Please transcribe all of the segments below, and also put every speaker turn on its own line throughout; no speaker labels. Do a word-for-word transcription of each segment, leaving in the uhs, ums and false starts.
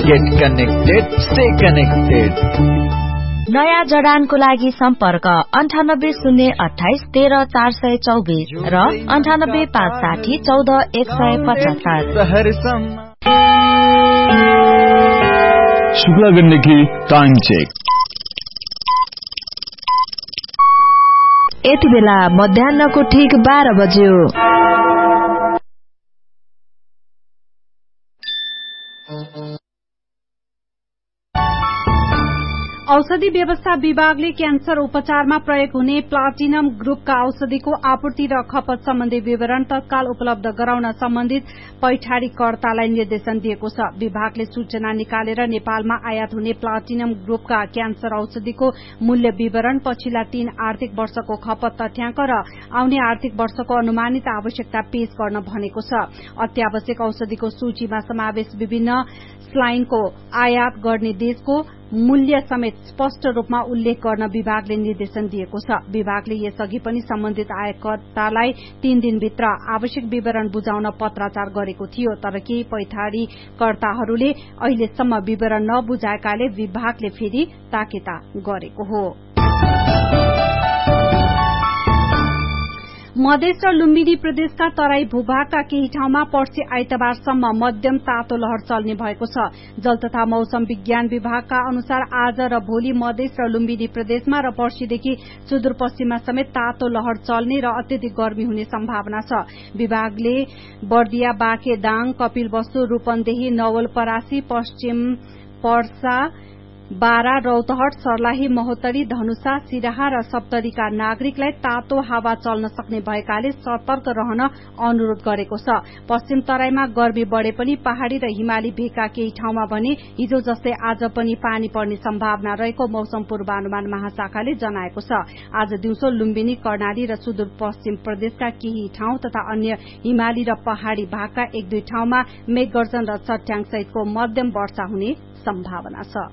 Get connected, stay connected.
नयाँ जडानको लागि सम्पर्क अन्ठानब्बे शून्य अठाइस तेह्र चार सय चौबिस र अन्ठानब्बे पाँच साठी चौध एक सय पचहत्तर।
Shukla Gandaki time check.
यति बेला मध्याहको ठिक बाह्र बज्यो।
औषधि व्यवस्था विभागले क्यान्सर उपचारमा प्रयोग हुने प्लाटिनम ग्रुपका औषधिको आपूर्ति र खपत सम्बन्धी विवरण तत्काल उपलब्ध गराउन सम्बन्धित पैठारीकर्तालाई निर्देशन दिएको छ। विभागले सूचना निकालेर नेपालमा आयात हुने प्लाटिनम ग्रुपका क्यान्सर औषधिको मूल्य विवरण, पछिल्ला तीन आर्थिक वर्षको खपत तथ्याङ्क र आउने आर्थिक वर्षको अनुमानित आवश्यकता पेश गर्न भनेको छ। अत्यावश्यक औषधिको सूचीमा समावेश विभिन्न स्लाइनको आयात गर्ने देशको मूल्य समेत स्पष्ट रूपमा उल्लेख गर्न विभागले निर्देशन दिएको छ। विभागले यसअघि पनि सम्बन्धित आयातकर्तालाई तीन दिनभित्र आवश्यक विवरण बुझाउन पत्राचार गरेको थियो, तर केही पैठारीकर्ताहरूले अहिलेसम्म विवरण नबुझाएकाले विभागले फेरि ताकेता गरेको हो। मधेस र लुम्बिनी प्रदेशका तराई भूभागका केही ठाउँमा पर्सि आइतबारसम्म मध्यम तातो लहर चल्ने भएको छ। जल तथा मौसम विज्ञान विभागका अनुसार आज र भोलि मधेस र लुम्बिनी प्रदेशमा र पर्सिदेखि सुदूरपश्चिममा समेत तातो लहर चल्ने र अत्यधिक गर्मी हुने सम्भावना छ। विभागले बर्दिया, बाँके, दाङ, कपिलवस्तु, रूपन्देही, नवलपरासी, पश्चिम पर्सा, बारा, रौतहट, सर्लाही, महोत्तरी, धनुषा, सिराहा र सप्तरीका नागरिकलाई तातो हावा चल्न सक्ने भएकाले सतर्क रहन अनुरोध गरेको छ। पश्चिम तराईमा गर्मी बढे पनि पहाड़ी र हिमाली भेगका केही ठाउँमा भने हिजो जस्तै आज पनि पानी पर्ने सम्भावना रहेको मौसम पूर्वानुमान महाशाखाले जनाएको छ। आज दिउँसो लुम्बिनी, कर्णाली र सुदूरपश्चिम प्रदेशका केही ठाउँ तथा अन्य हिमाली र पहाड़ी भागका एक दुई ठाउँमा मेघगर्जन र चट्याङ सहितको मध्यम वर्षा हुने सम्भावना छ।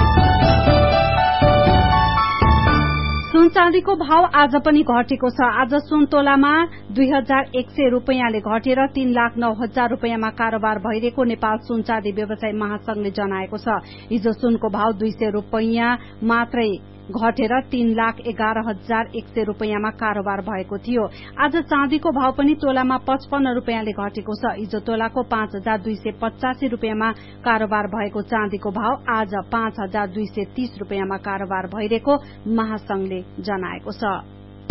सुन चाँदीको भाव आज पनि घटेको छ। आज सुन तोलामा दुई हजार एक सय रूपियाँले घटेर तीन लाख नौ हजार रूपियाँमा कारोबार भइरहेको नेपाल सुन चाँदी व्यवसाय महासंघले जनाएको छ। हिजो सुनको भाव दुई सय रूपियाँ मात्रै घटेर तीन लाख एघार हजार एक सय रूपियाँमा कारोबार भएको थियो। आज चाँदीको भाव पनि तोलामा पचपन्न रूपियाँले घटेको छ। हिजो तोलाको पाँच हजार दुई सय पचासी रूपियाँमा कारोबार भएको चाँदीको भाव आज पाँच हजार दुई सय तीस रूपियाँमा कारोबार भइरहेको महासंघले जनाएको छ।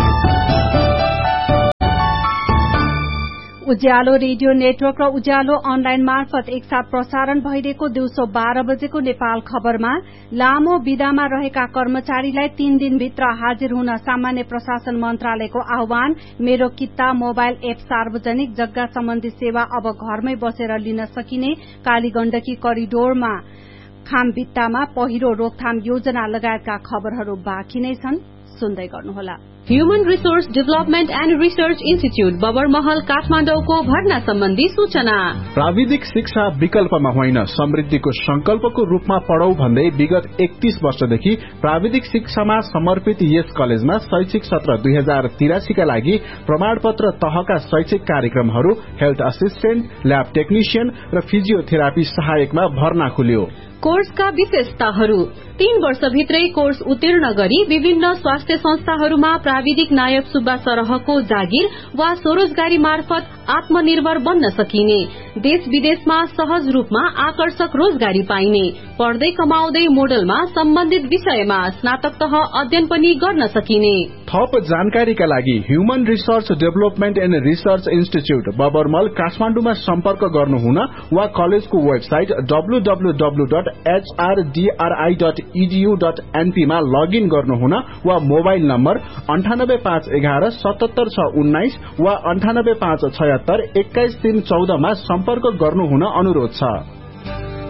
उज्यालो रेडियो नेटवर्क र उज्यालो अनलाइन मार्फत एकसाथ प्रसारण भइरहेको दिउँसो बाह्र बजेको नेपाल खबरमा लामो विदामा रहेका कर्मचारीलाई तीन दिनभित्र हाजिर हुन सामान्य प्रशासन मन्त्रालयको आह्वान। मेरो किता मोबाइल एप सार्वजनिक जग्गा सम्बन्धी सेवा अब घरमै बसेर लिन सकिने। कालीगण्डकी करिडोरमा खामभित्तामा पहिरो रोकथाम योजना लगायतका खबरहरू बाँकी नै छन्, सुन्दै गर्नुहोला।
Human resource development and research institute Babarmahal काठमाडौँको भर्ना सम्बन्धी सूचना।
प्राविधिक शिक्षा विकल्पमा होइन, समृद्धिको संकल्पको रूपमा पढौ भन्दै विगत एकतीस वर्षदेखि प्राविधिक शिक्षामा समर्पित यस कलेजमा शैक्षिक सत्र दुई हजार तिरासीका लागि प्रमाणपत्र तहका शैक्षिक कार्यक्रमहरू हेल्थ असिस्टेन्ट, ल्याब टेक्निशियन र फिजियोथेरापी सहायकमा भर्ना खुल्यो।
कोर्सका विशेषताहरू: तीन वर्षभित्रै कोर्स उत्तीर्ण गरी विभिन्न स्वास्थ्य संस्थाहरूमा प्राविधिक नायक सुब्बा सरहको जागिर वा स्वरोजगारी मार्फत आत्मनिर्भर बन्न सकिने। देश विदेशमा सहज रूपमा आकर्षक रोजगारी पाइने। पढ्दै कमाउँदै मोडलमा सम्बन्धित विषयमा स्नातक तह अध्ययन पनि गर्न सकिने।
थप जानकारीका लागि human research development and research institute बबरमल काठमाडौँमा सम्पर्क गर्नुहुन वा कलेजको website W W W dot H R D R I dot E D you dot an P मा लगइन गर्नुहुन वा मोबाइल नम्बर अन्ठानब्बे पाँच एघार सतहत्तर छ उन्नाइस वा अन्ठानब्बे पाँच छयत्तर एक्काइस तीन चौधमा सम्पर्क गर्नुहुन अनुरोध छ।